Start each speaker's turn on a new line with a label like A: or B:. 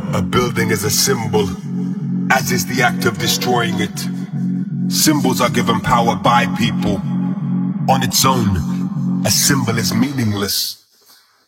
A: A building is a symbol, as is the act of destroying it. Symbols are given power by people. On its own, a symbol is meaningless.